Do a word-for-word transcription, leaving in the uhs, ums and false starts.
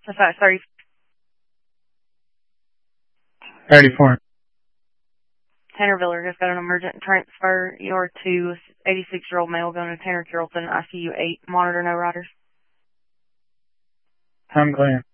That's right, thirty. thirty-four. Tannerville just got an emergent transfer. You're to eighty-six-year-old male going to Tanner Carrollton, I C U eight. Monitor, no riders. I'm clear.